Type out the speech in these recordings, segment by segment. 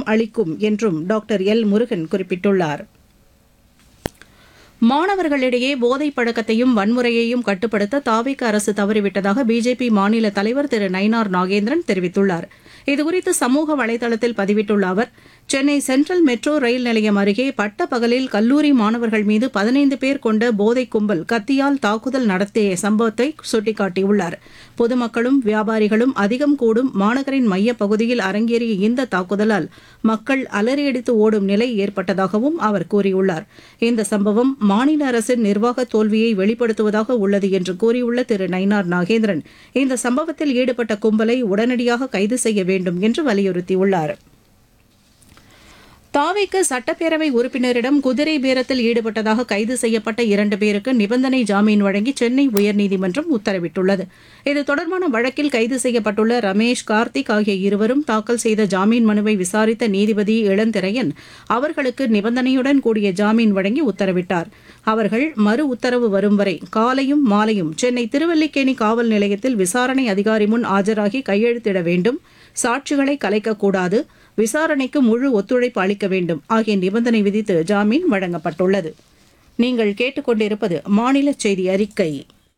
அளிக்கும் என்றும் doctor L Murugan குறிப்பிட்டுள்ளார். மாணவர்களிடையே போதைப் பழக்கத்தையும் வன்முறையையும் கட்டுப்படுத்த தாவேக அரசு தவறிவிட்டதாக பிஜேபி மாநில தலைவர் திரு நயினார் நாகேந்திரன் தெரிவித்துள்ளார். இதுகுறித்து சமூக வலைதளத்தில் பதிவிட்டுள்ள அவர், சென்னை சென்ட்ரல் மெட்ரோ ரயில் நிலையம் அருகே பட்ட பகலில் கல்லூரி மாணவர்கள் மீது 15 பேர் கொண்ட போதைக் கும்பல் கத்தியால் தாக்குதல் நடத்திய சம்பவத்தை சுட்டிக்காட்டியுள்ளார். பொதுமக்களும் வியாபாரிகளும் அதிகம் கூடும் மாநகரின் மையப்பகுதியில் அரங்கேறிய இந்த தாக்குதலால் மக்கள் அலறியடித்து ஓடும் நிலை ஏற்பட்டதாகவும் அவர் கூறியுள்ளார். இந்த சம்பவம் மாநில அரசின் நிர்வாக தோல்வியை வெளிப்படுத்துவதாக உள்ளது என்று கூறியுள்ள திரு நயினார் நாகேந்திரன், இந்த சம்பவத்தில் ஈடுபட்ட கும்பலை உடனடியாக கைது செய்ய வேண்டும் என்று வலியுறுத்தியுள்ளார். தாவேக சட்டப்பேரவை உறுப்பினரிடம் குதிரை பேரத்தில் ஈடுபட்டதாக கைது செய்யப்பட்ட 2 பேருக்கு நிபந்தனை ஜாமீன் வழங்கி சென்னை உயர்நீதிமன்றம் உத்தரவிட்டுள்ளது. இது தொடர்பான வழக்கில் கைது செய்யப்பட்டுள்ள ரமேஷ், கார்த்திக் ஆகிய இருவரும் தாக்கல் செய்த ஜாமீன் மனுவை விசாரித்த நீதிபதி இளந்திரையன் அவர்களுக்கு நிபந்தனையுடன் கூடிய ஜாமீன் வழங்கி உத்தரவிட்டார். அவர்கள் மறு உத்தரவு வரும் வரை காலையும் மாலையும் சென்னை திருவல்லிக்கேணி காவல் நிலையத்தில் விசாரணை அதிகாரி முன் ஆஜராகி கையெழுத்திட வேண்டும், சாட்சிகளை கலைக்கக்கூடாது, விசாரணைக்கு முழு ஒத்துழைப்பு அளிக்க வேண்டும் ஆகிய நிபந்தனை விதித்து ஜாமீன் வழங்கப்பட்டுள்ளது. நீங்கள் கேட்டுக்கொண்டிருப்பது மாநில செய்தி அறிக்கை.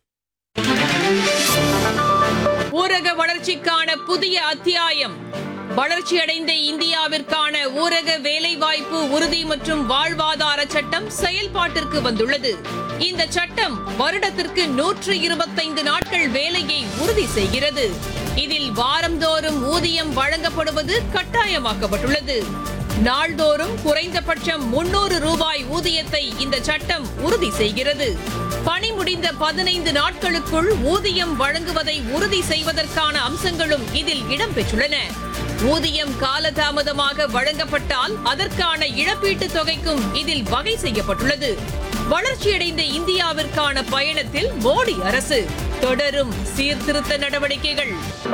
ஊரக வளர்ச்சிக்கான புதிய அத்தியாயம். வளர்ச்சியடைந்த இந்தியாவிற்கான ஊரக வேலைவாய்ப்பு உறுதி மற்றும் வாழ்வாதார சட்டம் செயல்பாட்டிற்கு வந்துள்ளது. இந்த சட்டம் வருடத்திற்கு 125 நாட்கள் வேலையை உறுதி செய்கிறது. இதில் வாரந்தோறும் ஊதியம் வழங்கப்படுவது கட்டாயமாக்கப்பட்டுள்ளது. நாள்தோறும் குறைந்தபட்சம் 300 ரூபாய் ஊதியத்தை இந்த சட்டம் உறுதி செய்கிறது. பணி முடிந்த 15 நாட்களுக்குள் ஊதியம் வழங்குவதை உறுதி செய்வதற்கான அம்சங்களும் இதில் இடம்பெற்றுள்ளன. ஊதியம் காலதாமதமாக வழங்கப்பட்டால் அதற்கான இழப்பீட்டுத் தொகைக்கும் இதில் வகை செய்யப்பட்டுள்ளது. வளர்ச்சியடைந்த இந்தியாவிற்கான பயணத்தில் மோடி அரசு தொடரும் சீர்திருத்த நடவடிக்கைகள்.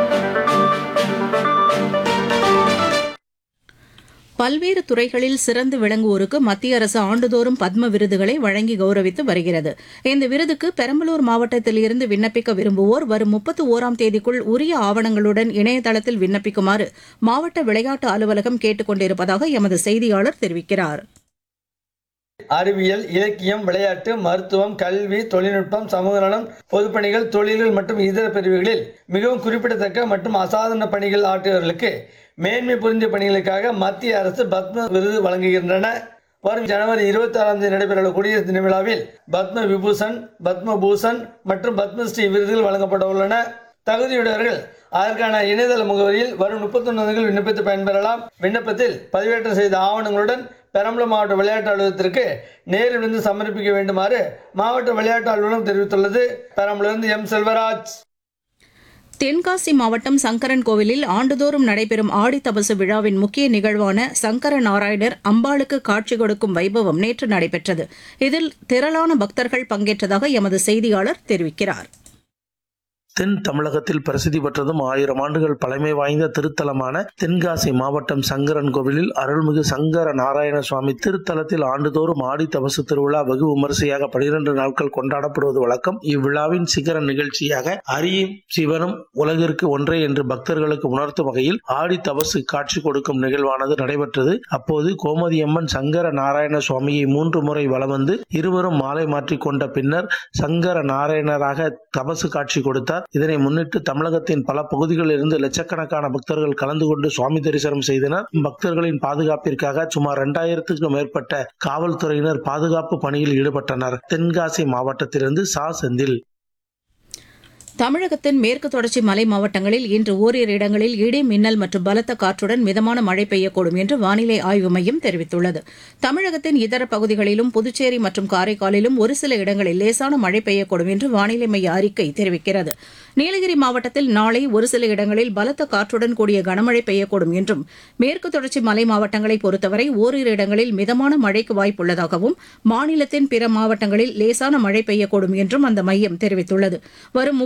பல்வேறு துறைகளில் சிறந்து விளங்குவோருக்கு மத்திய அரசு ஆண்டுதோறும் பத்ம விருதுகளை வழங்கி கௌரவித்து வருகிறது. இந்த விருதுக்கு பெரம்பலூர் மாவட்டத்தில் இருந்து விண்ணப்பிக்க விரும்புவோர் வரும் 31ஆம் தேதிக்குள் உரிய ஆவணங்களுடன் இணையதளத்தில் விண்ணப்பிக்குமாறு மாவட்ட விளையாட்டு அலுவலகம் கேட்டுக் கொண்டிருப்பதாக எமது செய்தியாளர் தெரிவிக்கிறார். அறிவியல், இலக்கியம், விளையாட்டு, மருத்துவம், கல்வி, தொழில்நுட்பம், சமூக நலம், பொதுப்பணிகள், தொழில்கள் மற்றும் இதர பிரிவுகளில் மிகவும் குறிப்பிடத்தக்க மற்றும் அசாதாரண பணிகள் ஆற்றியவர்களுக்கு மேன்மை புரிந்த பணிகளுக்காக மத்திய அரசு பத்ம விருது வழங்குகின்றன. வரும் ஜனவரி 26ஆம் தேதி நடைபெறவுள்ள குடியரசு தின விழாவில் பத்ம விபூஷன், பத்ம பூஷன் மற்றும் பத்மஸ்ரீ விருதுகள் வழங்கப்பட உள்ளன. தகுதியுடையவர்கள் அதற்கான இணையதள முகவரியில் வரும் 31 விண்ணப்பித்து பயன்பெறலாம். விண்ணப்பத்தில் பதிவேற்றம் செய்த ஆவணங்களுடன் பெரம்பலூர் மாவட்ட விளையாட்டு அலுவலகத்திற்கு நேரில் வந்து சமர்ப்பிக்க வேண்டுமாறு மாவட்ட விளையாட்டு அலுவலகம் தெரிவித்துள்ளது. பெரம்பலூரிலிருந்து எம் செல்வராஜ். தென்காசி மாவட்டம் சங்கரன் கோவிலில் ஆண்டுதோறும் நடைபெறும் ஆடி தபசு விழாவின் முக்கிய நிகழ்வான சங்கர நாராயணர் அம்பாளுக்கு காட்சி கொடுக்கும் வைபவம் நேற்று நடைபெற்றது. இதில் திரளான பக்தர்கள் பங்கேற்றதாக எமது செய்தியாளர் தெரிவிக்கிறார். தென் தமிழகத்தில் பிரசித்தி பெற்றதும் 1000 ஆண்டுகள் பழமை வாய்ந்த திருத்தலமான தென்காசி மாவட்டம் சங்கரன் கோவிலில் அருள்மிகு சங்கர நாராயண சுவாமி திருத்தலத்தில் ஆண்டுதோறும் ஆடி தபசு திருவிழா வெகு விமரிசையாக 12 நாட்கள் கொண்டாடப்படுவது வழக்கம். இவ்விழாவின் சிகர நிகழ்ச்சியாக அரியும் சிவனும் உலகிற்கு ஒன்றே என்று பக்தர்களுக்கு உணர்த்தும் வகையில் ஆடி தபசு காட்சி கொடுக்கும் நிகழ்வானது நடைபெற்றது. அப்போது கோமதியம்மன் சங்கர நாராயண சுவாமியை 3 முறை வலம் வந்து இருவரும் மாலை மாற்றிக் கொண்ட பின்னர் சங்கர நாராயணராக தபசு காட்சி கொடுத்தார். இதனை முன்னிட்டு தமிழகத்தின் பல பகுதிகளில் இருந்து லட்சக்கணக்கான பக்தர்கள் கலந்து கொண்டு சுவாமி தரிசனம் செய்தனர். பக்தர்களின் பாதுகாப்பிற்காக சுமார் 2000க்கும் மேற்பட்ட காவல்துறையினர் பாதுகாப்பு பணியில் ஈடுபட்டனர். தென்காசி மாவட்டத்திலிருந்து சா செந்தில். தமிழகத்தின் மேற்கு தொடர்ச்சி மலை மாவட்டங்களில் இன்று ஓரிரு இடங்களில் இடி, மின்னல் மற்றும் பலத்த காற்றுடன் மிதமான மழை பெய்யக்கூடும் என்று வானிலை ஆய்வு மையம் தெரிவித்துள்ளது. தமிழகத்தின் இதர பகுதிகளிலும் புதுச்சேரி மற்றும் காரைக்காலிலும் ஒரு சில இடங்களில் லேசான மழை பெய்யக்கூடும் என்று வானிலை மைய அறிக்கை தெரிவிக்கிறது. நீலகிரி மாவட்டத்தில் நாளை ஒரு சில இடங்களில் பலத்த காற்றுடன் கூடிய கனமழை பெய்யக்கூடும் என்றும், மேற்கு தொடர்ச்சி மலை மாவட்டங்களை பொறுத்தவரை ஓரிரு இடங்களில் மிதமான மழைக்கு வாய்ப்புள்ளதாகவும், மாநிலத்தின் பிற மாவட்டங்களில் லேசான மழை பெய்யக்கூடும் என்றும் அந்த மையம் தெரிவித்துள்ளது. வரும்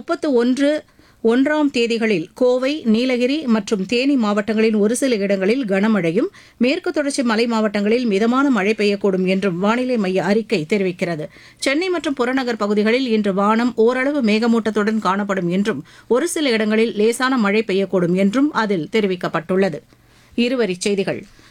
31ஆம் தேதிகளில் கோவை, நீலகிரி மற்றும் தேனி மாவட்டங்களின் ஒரு சில இடங்களில் கனமழையும், மேற்கு தொடர்ச்சி மலை மாவட்டங்களில் மிதமான மழை பெய்யக்கூடும் என்றும் வானிலை மைய அறிக்கை தெரிவிக்கிறது. சென்னை மற்றும் புறநகர் பகுதிகளில் இன்று வானம் ஓரளவு மேகமூட்டத்துடன் காணப்படும் என்றும், ஒரு சில இடங்களில் லேசான மழை பெய்யக்கூடும் என்றும் அதில் தெரிவிக்கப்பட்டுள்ளது. இருவரிச் செய்திகள்.